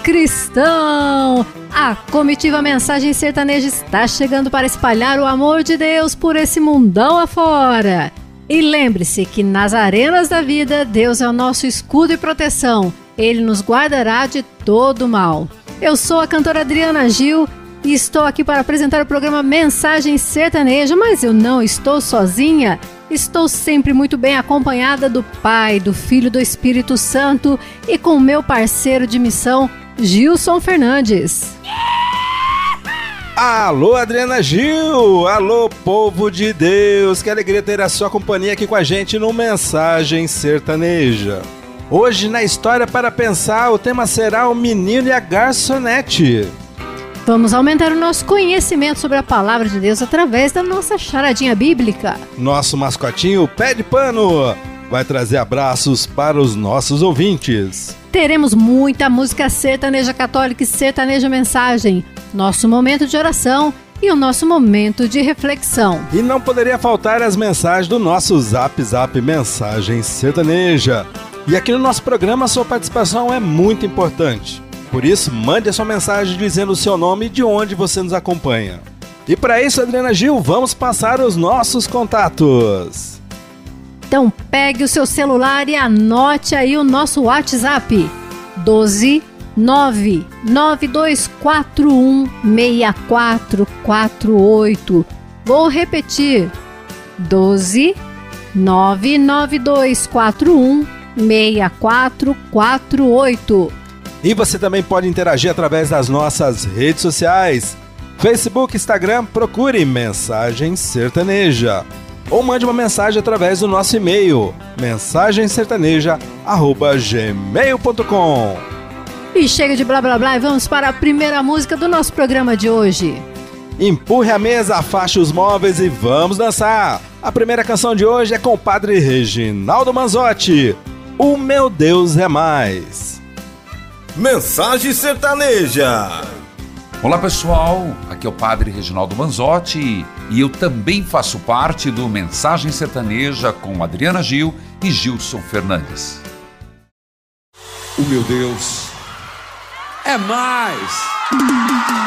cristão! A comitiva Mensagem Sertaneja está chegando para espalhar o amor de Deus por esse mundão afora. E lembre-se que nas arenas da vida, Deus é o nosso escudo e proteção. Ele nos guardará de todo mal. Eu sou a cantora Adriana Gil e estou aqui para apresentar o programa Mensagem Sertaneja, mas eu não estou sozinha. Estou sempre muito bem acompanhada do Pai, do Filho e do Espírito Santo e com meu parceiro de missão, Gilson Fernandes. Alô, Adriana Gil! Alô, povo de Deus! Que alegria ter a sua companhia aqui com a gente no Mensagem Sertaneja. Hoje, na História para Pensar, o tema será o menino e a garçonete. Vamos aumentar o nosso conhecimento sobre a Palavra de Deus através da nossa charadinha bíblica. Nosso mascotinho, o Pé de Pano, vai trazer abraços para os nossos ouvintes. Teremos muita música sertaneja católica e sertaneja mensagem, nosso momento de oração e o nosso momento de reflexão. E não poderia faltar as mensagens do nosso Zap Zap Mensagem Sertaneja. E aqui no nosso programa a sua participação é muito importante. Por isso, mande a sua mensagem dizendo o seu nome e de onde você nos acompanha. E para isso, Adriana Gil, vamos passar os nossos contatos. Então pegue o seu celular e anote aí o nosso WhatsApp. 12 99241 6448. Vou repetir. 12 99241 6448. E você também pode interagir através das nossas redes sociais. Facebook, Instagram, procure Mensagem Sertaneja. Ou mande uma mensagem através do nosso e-mail, mensagemsertaneja@gmail.com. E chega de blá blá blá e vamos para a primeira música do nosso programa de hoje. Empurre a mesa, afaste os móveis e vamos dançar. A primeira canção de hoje é com o padre Reginaldo Manzotti, O Meu Deus é Mais. Mensagem Sertaneja. Olá pessoal, aqui é o padre Reginaldo Manzotti e eu também faço parte do Mensagem Sertaneja com Adriana Gil e Gilson Fernandes. O meu Deus é mais.